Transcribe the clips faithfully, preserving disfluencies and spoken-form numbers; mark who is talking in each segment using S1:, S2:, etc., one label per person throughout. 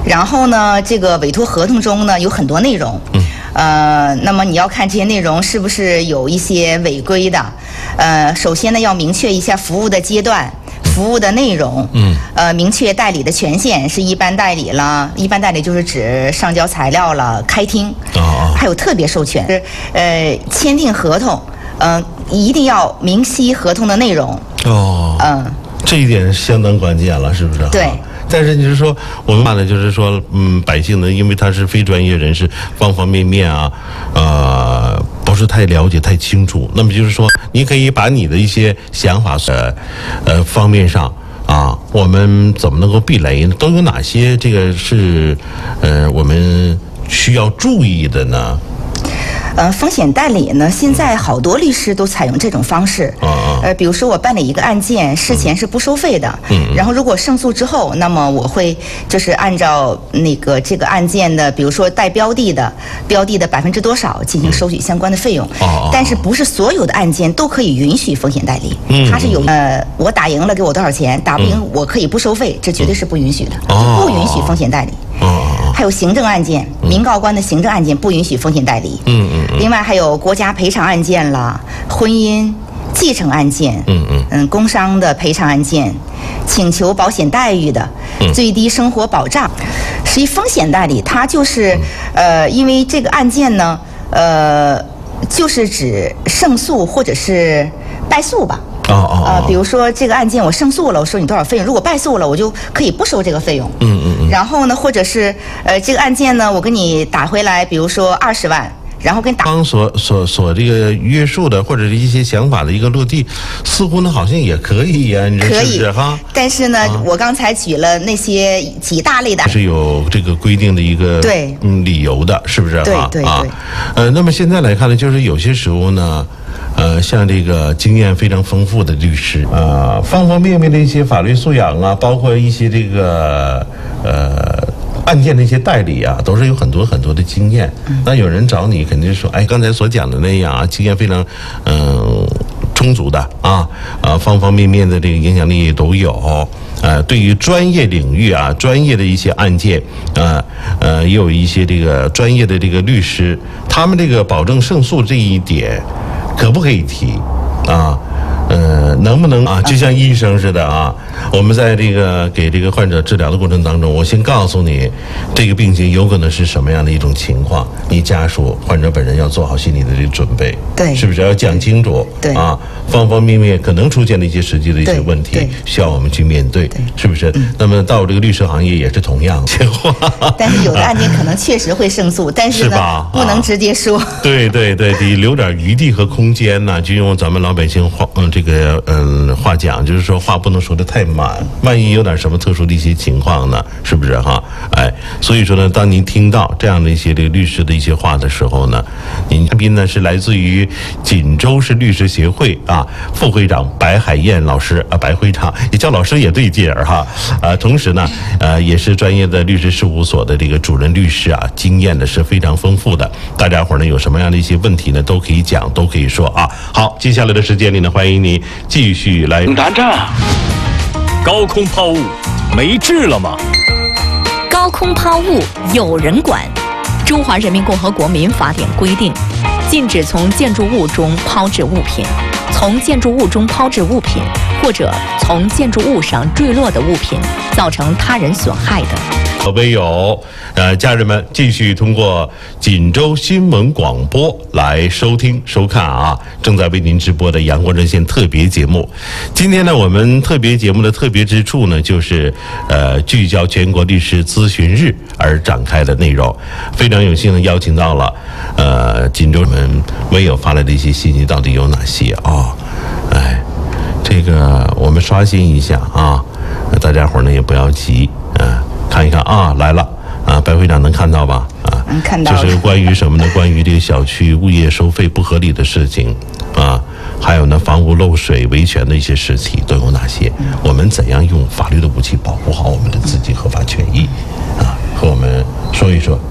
S1: 然后呢，这个委托合同中呢有很多内容，嗯，呃，那么你要看这些内容是不是有一些违规的，呃，首先呢要明确一下服务的阶段。服务的内容，嗯，呃，明确代理的权限是一般代理了，一般代理就是指上交材料了、开庭，哦，还有特别授权，是呃，签订合同，嗯、呃，一定要明晰合同的内容，哦，嗯，
S2: 这一点相当关键了，是不是？
S1: 对。
S2: 但是你是说，我们骂的就是说，嗯，百姓呢，因为他是非专业人士，方方面面啊，呃，不是太了解、太清楚。那么就是说，你可以把你的一些想法，呃，呃方面上啊，我们怎么能够避雷呢？都有哪些这个是，呃，我们需要注意的呢？
S1: 呃，风险代理呢，现在好多律师都采用这种方式。哦。呃，比如说我办理一个案件，事前是不收费的。嗯。然后如果胜诉之后，那么我会就是按照那个这个案件的，比如说带标的的标的的百分之多少进行收取相关的费用。哦。但是不是所有的案件都可以允许风险代理？嗯。它是有呃，我打赢了给我多少钱，打不赢我可以不收费，这绝对是不允许的。哦。不允许风险代理。哦。还有行政案件，民告官的行政案件不允许风险代理。嗯嗯。另外还有国家赔偿案件啦，婚姻继承案件，嗯嗯嗯，工伤的赔偿案件，请求保险待遇的，最低生活保障。实际风险代理，它就是呃，因为这个案件呢，呃，就是指胜诉或者是败诉吧。哦哦啊，比如说这个案件我胜诉了，我收你多少费用？如果败诉了，我就可以不收这个费用。嗯嗯嗯。然后呢，或者是呃，这个案件呢，我给你打回来，比如说二十万。然后跟打
S2: 方所所所这个约束的或者是一些想法的一个落地，似乎呢好像也可以呀、啊，你说是不是哈？
S1: 但是呢、啊，我刚才举了那些几大类的，
S2: 是有这个规定的一个
S1: 对
S2: 嗯理由的，是不是？
S1: 对对对。
S2: 啊，呃，那么现在来看呢，就是有些时候呢，呃，像这个经验非常丰富的律师啊、呃，方方面面的一些法律素养啊，包括一些这个呃。案件的一些代理啊，都是有很多很多的经验。那有人找你，肯定说，哎，刚才所讲的那样啊，经验非常嗯、呃、充足的啊，啊，方方面面的这个影响力也都有。呃，对于专业领域啊，专业的一些案件，呃呃，也有一些这个专业的这个律师，他们这个保证胜诉这一点，可不可以提啊？呃，能不能啊？就像医生似的啊，我们在这个给这个患者治疗的过程当中，我先告诉你，这个病情有可能是什么样的一种情况，你家属、患者本人要做好心理的这个准备，
S1: 对，
S2: 是不是要讲清楚？
S1: 对
S2: 啊，方方面面可能出现的一些实际的一些问题，需要我们去面对，对，是不是？嗯、那么到这个律师行业也是同样的情况。
S1: 但是有的案件可能确实会胜诉，但是呢，是吧不能直接说。
S2: 对对对，得留点余地和空间呢，就用咱们老百姓话，嗯。这个嗯话讲，就是说话不能说得太满，万一有点什么特殊的一些情况呢，是不是哈？哎，所以说呢，当您听到这样的一些这个律师的一些话的时候呢，您嘉宾呢是来自于锦州市律师协会啊副会长白海燕老师啊，白会长也叫老师也对劲儿哈啊，同时呢呃也是专业的律师事务所的这个主任律师啊，经验呢是非常丰富的。大家伙呢有什么样的一些问题呢，都可以讲，都可以说啊。好，接下来的时间里呢，欢迎你继续来
S3: 打仗。高空抛物没治了吗？
S4: 高空抛物有人管。中华人民共和国民法典规定，禁止从建筑物中抛掷物品，从建筑物中抛掷物品，或者从建筑物上坠落的物品造成他人损害的。
S2: 可谓有，呃，家人们继续通过锦州新闻广播来收听收看啊，正在为您直播的阳光热线特别节目。今天呢，我们特别节目的特别之处呢，就是呃聚焦全国律师咨询日而展开的内容。非常有幸的邀请到了呃锦州我们微友发来的一些信息，到底有哪些啊、哦？哎，这个我们刷新一下啊，大家伙呢也不要急，嗯、呃。看一看啊，来了啊，白会长能看到吧？啊，
S1: 能看到。
S2: 就是关于什么呢？关于这个小区物业收费不合理的事情啊，还有呢，房屋漏水维权的一些事情都有哪些？嗯、我们怎样用法律的武器保护好我们的自己合法权益啊？和我们说一说，给我们指。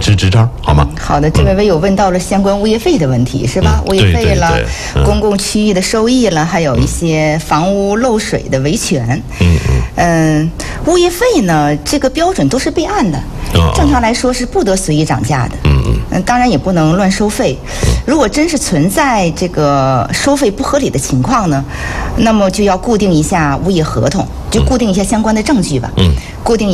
S2: 制执照，好吗？
S1: 好的，这位微友问到了相关物业费的问题，是吧？
S2: 嗯、
S1: 物业费了，
S2: 对对对嗯、
S1: 公共区域的收益了，还有一些房屋漏水的维权。
S2: 嗯嗯。
S1: 嗯，物业费呢，这个标准都是备案的，
S2: 哦、
S1: 正常来说是不得随意涨价的。
S2: 嗯嗯。
S1: 嗯，当然也不能乱收费。如果真是存在这个收费不合理的情况呢，那么就要固定一下物业合同，就固定一下相关的证据吧。嗯，固定。